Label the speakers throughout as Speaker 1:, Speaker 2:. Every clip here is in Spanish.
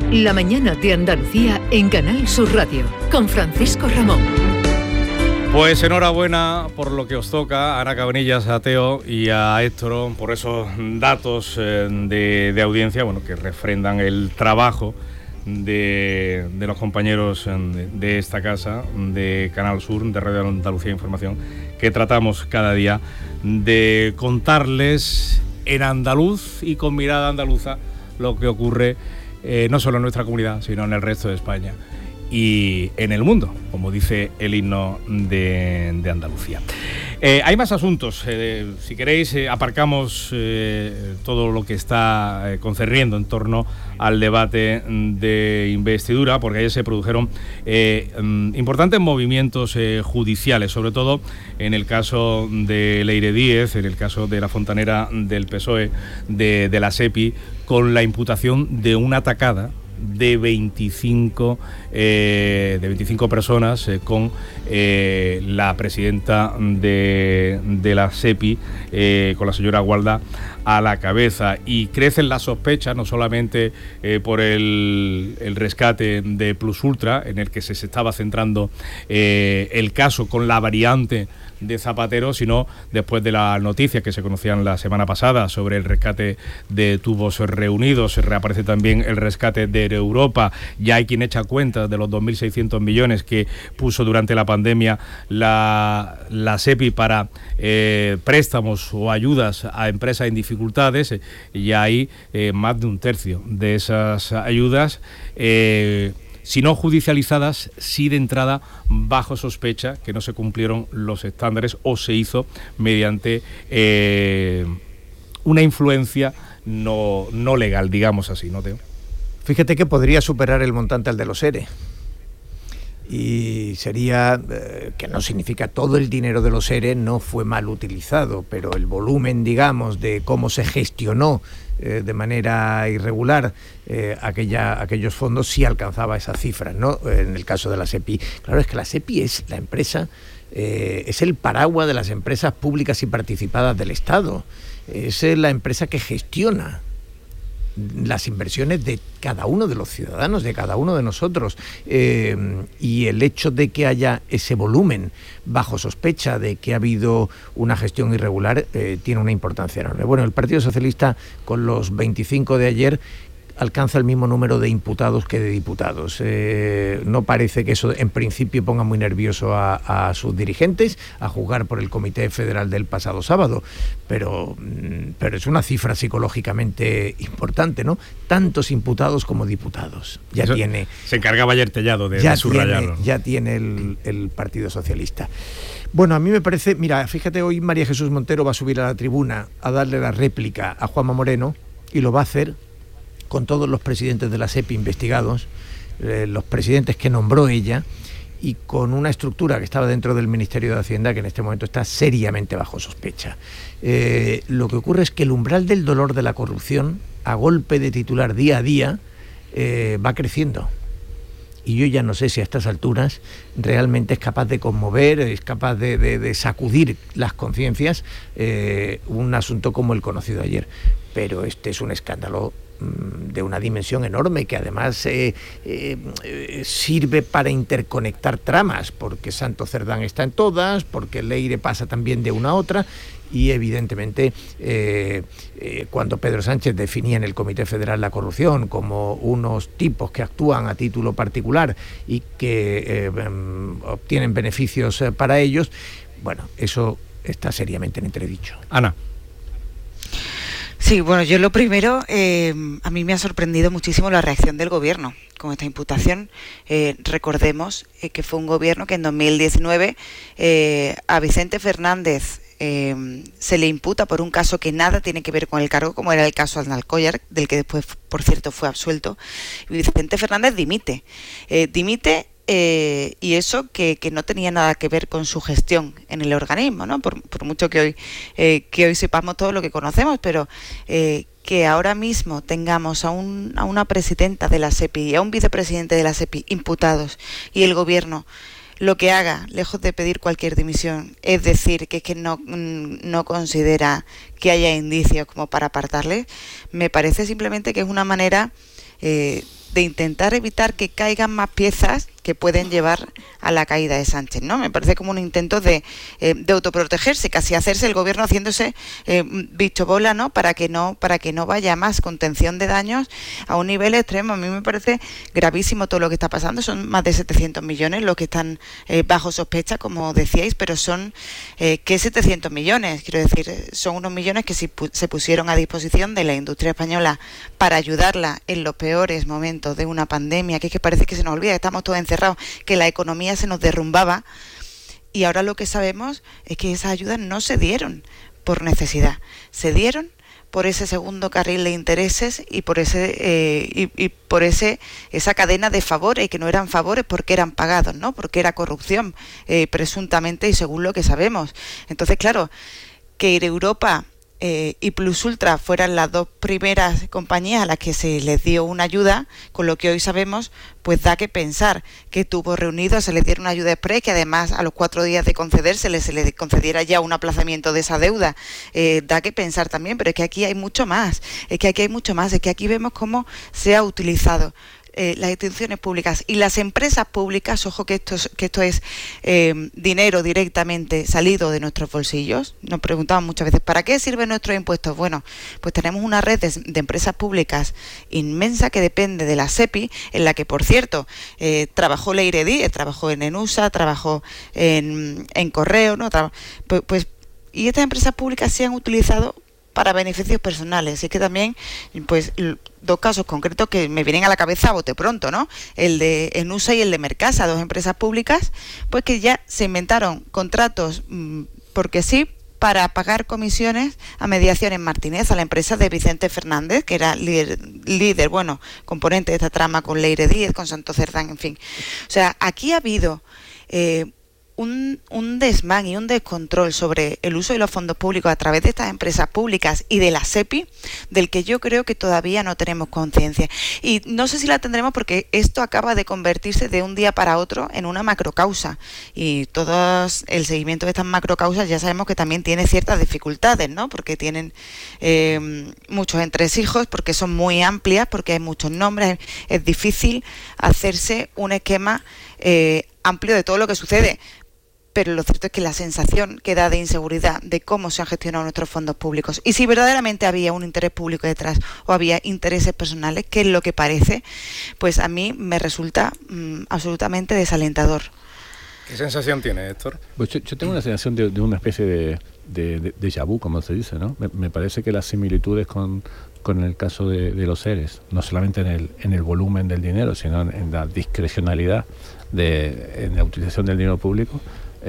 Speaker 1: La mañana de Andalucía en Canal Sur Radio, con Francisco Ramón.
Speaker 2: Pues enhorabuena por lo que os toca, Ana Cabanillas, a Teo y a Héctor, por esos datos de audiencia, bueno, que refrendan el trabajo de los compañeros de esta casa, de Canal Sur, de Radio Andalucía Información, que tratamos cada día de contarles en andaluz y con mirada andaluza lo que ocurre no solo en nuestra comunidad, sino en el resto de España y en el mundo, como dice el himno de Andalucía. Hay más asuntos. Si queréis, aparcamos todo lo que está concerniendo en torno al debate de investidura, porque ayer se produjeron importantes movimientos judiciales, sobre todo en el caso de Leire Díez, en el caso de la fontanera del PSOE, de la SEPI, con la imputación de una atacada de 25 personas con la presidenta de la SEPI, con la señora Gualda a la cabeza, y crecen las sospechas no solamente por el rescate de Plus Ultra, en el que se estaba centrando el caso con la variante de Zapatero, sino después de las noticias que se conocían la semana pasada sobre el rescate de tubos reunidos. Reaparece también el rescate de Europa. Ya hay quien echa cuenta de los 2.600 millones que puso durante la pandemia la SEPI para préstamos o ayudas a empresas en dificultades, y hay más de un tercio de esas ayudas, si no judicializadas, sí de entrada bajo sospecha, que no se cumplieron los estándares o se hizo mediante una influencia no legal, digamos así, ¿no, Teo?
Speaker 3: Fíjate que podría superar el montante al de los ERE. Y sería, que no significa todo el dinero de los ERE no fue mal utilizado, pero el volumen, digamos, de cómo se gestionó de manera irregular aquellos fondos sí alcanzaba esas cifras, ¿no? En el caso de la SEPI. Claro, es que la SEPI es la empresa, es el paraguas de las empresas públicas y participadas del Estado. Es la empresa que gestiona las inversiones de cada uno de los ciudadanos, de cada uno de nosotros, y el hecho de que haya ese volumen bajo sospecha de que ha habido una gestión irregular tiene una importancia enorme. Bueno, el Partido Socialista, con los 25 de ayer, alcanza el mismo número de imputados que de diputados. No parece que eso en principio ponga muy nervioso a sus dirigentes, a juzgar por el Comité Federal del pasado sábado, pero es una cifra psicológicamente importante, ¿no? Tantos imputados como diputados. Ya eso tiene.
Speaker 2: Se encargaba ayer Tellado de subrayarlo.
Speaker 3: Ya tiene el Partido Socialista. Bueno, a mí me parece, mira, fíjate, hoy María Jesús Montero va a subir a la tribuna a darle la réplica a Juanma Moreno, y lo va a hacer con todos los presidentes de la SEPI investigados, los presidentes que nombró ella, y con una estructura que estaba dentro del Ministerio de Hacienda que en este momento está seriamente bajo sospecha. Lo que ocurre es que el umbral del dolor de la corrupción, a golpe de titular día a día, va creciendo. Y yo ya no sé si a estas alturas realmente es capaz de conmover, es capaz de sacudir las conciencias un asunto como el conocido ayer. Pero este es un escándalo de una dimensión enorme, que además sirve para interconectar tramas, porque Santo Cerdán está en todas, porque Leire pasa también de una a otra, y evidentemente cuando Pedro Sánchez definía en el Comité Federal la corrupción como unos tipos que actúan a título particular y que obtienen beneficios para ellos, bueno, eso está seriamente en entredicho.
Speaker 2: Ana.
Speaker 4: Sí, bueno, yo lo primero, a mí me ha sorprendido muchísimo la reacción del gobierno con esta imputación. Recordemos que fue un gobierno que en 2019 a Vicente Fernández se le imputa por un caso que nada tiene que ver con el cargo, como era el caso Alcoyar, del que después, por cierto, fue absuelto. Y Vicente Fernández dimite. Y eso que no tenía nada que ver con su gestión en el organismo, ¿no? Por mucho que hoy sepamos todo lo que conocemos, pero que ahora mismo tengamos a una presidenta de la SEPI y a un vicepresidente de la SEPI imputados, y el gobierno lo que haga, lejos de pedir cualquier dimisión, es decir, que no considera que haya indicios como para apartarle, me parece simplemente que es una manera de intentar evitar que caigan más piezas que pueden llevar a la caída de Sánchez, ¿no? Me parece como un intento de autoprotegerse, casi hacerse el gobierno haciéndose bicho bola, ¿no? Para que no vaya más contención de daños a un nivel extremo. A mí me parece gravísimo todo lo que está pasando. Son más de 700 millones los que están bajo sospecha, como decíais, pero son ¿qué 700 millones? Quiero decir, son unos millones que se pusieron a disposición de la industria española para ayudarla en los peores momentos de una pandemia, que es que parece que se nos olvida, que estamos todos encerrados, que la economía se nos derrumbaba, y ahora lo que sabemos es que esas ayudas no se dieron por necesidad, se dieron por ese segundo carril de intereses y por esa cadena de favores, y que no eran favores porque eran pagados, ¿no? Porque era corrupción, presuntamente, y según lo que sabemos. Entonces, claro, que Europa y Plus Ultra fueran las dos primeras compañías a las que se les dio una ayuda, con lo que hoy sabemos, pues da que pensar que tuvo reunidos, se les dieron una ayuda express, que además a los 4 días de concedérsele se les concediera ya un aplazamiento de esa deuda. Da que pensar también, pero es que aquí hay mucho más, es que aquí vemos cómo se ha utilizado las instituciones públicas y las empresas públicas. Ojo que esto es dinero directamente salido de nuestros bolsillos. Nos preguntamos muchas veces, ¿para qué sirven nuestros impuestos? Bueno, pues tenemos una red de empresas públicas inmensa que depende de la SEPI, en la que, por cierto, trabajó Leire Díez, trabajó en ENUSA, trabajó en Correo, ¿no? Y estas empresas públicas se han utilizado para beneficios personales. Y que también, pues, 2 casos concretos que me vienen a la cabeza a bote pronto, ¿no? El de ENUSA y el de Mercasa, 2 empresas públicas, pues que ya se inventaron contratos porque sí, para pagar comisiones a Mediaciones Martínez, a la empresa de Vicente Fernández, que era líder, componente de esta trama con Leire Díez, con Santos Cerdán, en fin. O sea, aquí ha habido un desmán y un descontrol sobre el uso de los fondos públicos a través de estas empresas públicas y de la SEPI, del que yo creo que todavía no tenemos conciencia. Y no sé si la tendremos, porque esto acaba de convertirse de un día para otro en una macrocausa. Y todo el seguimiento de estas macrocausas ya sabemos que también tiene ciertas dificultades, ¿no? Porque tienen muchos entresijos, porque son muy amplias, porque hay muchos nombres. Es difícil hacerse un esquema amplio de todo lo que sucede. Pero lo cierto es que la sensación que da de inseguridad de cómo se han gestionado nuestros fondos públicos, y si verdaderamente había un interés público detrás o había intereses personales, que es lo que parece, pues a mí me resulta absolutamente desalentador.
Speaker 2: ¿Qué sensación tiene, Héctor?
Speaker 5: Pues yo tengo una sensación de una especie de déjà vu, como se dice, ¿no? Me parece que las similitudes con el caso de los seres, no solamente en el volumen del dinero, sino en la discrecionalidad en la utilización del dinero público,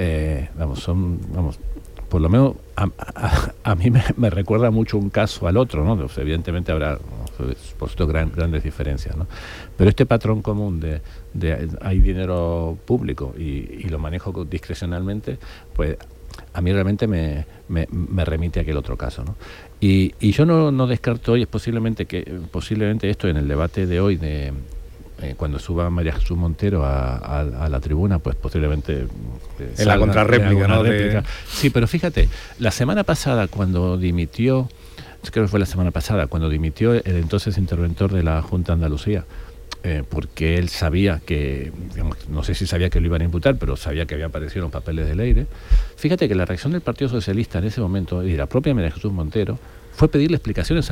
Speaker 5: por lo menos a mí me recuerda mucho un caso al otro, ¿no? Pues evidentemente habrá, por supuesto, grandes diferencias, ¿no? Pero este patrón común de hay dinero público y lo manejo discrecionalmente, pues a mí realmente me remite a aquel otro caso, ¿no? Y yo no descarto hoy, posiblemente esto en el debate de hoy, cuando suba María Jesús Montero a la tribuna, pues posiblemente
Speaker 2: en la contrarréplica, ¿no?
Speaker 5: Sí, pero fíjate, la semana pasada cuando dimitió, creo que fue la semana pasada, cuando dimitió el entonces interventor de la Junta de Andalucía, porque él sabía que, digamos, no sé si sabía que lo iban a imputar, pero sabía que había aparecido en los papeles de Leire. Fíjate que la reacción del Partido Socialista en ese momento, y de la propia María Jesús Montero, fue pedirle explicaciones